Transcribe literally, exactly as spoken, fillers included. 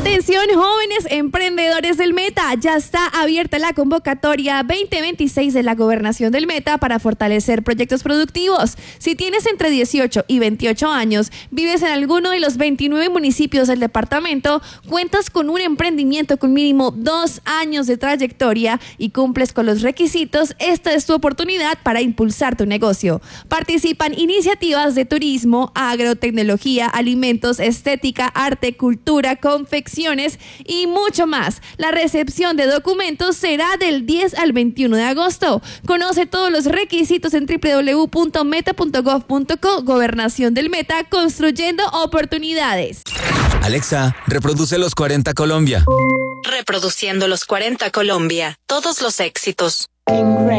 Atención, jóvenes emprendedores del Meta, ya está abierta la convocatoria veinte veintiséis de la Gobernación del Meta para fortalecer proyectos productivos. Si tienes entre dieciocho y veintiocho años, vives en alguno de los veintinueve municipios del departamento, cuentas con un emprendimiento con mínimo dos años de trayectoria y cumples con los requisitos, esta es tu oportunidad para impulsar tu negocio. Participan iniciativas de turismo, agrotecnología, alimentos, estética, arte, cultura, confecciones y mucho más. La recepción de documentos será del diez al veintiuno de agosto. Conoce todos los requisitos en doble u doble u doble u punto meta punto gov punto co. Gobernación del Meta, construyendo oportunidades. Alexa, reproduce los cuarenta Colombia. Reproduciendo los cuarenta Colombia. Todos los éxitos.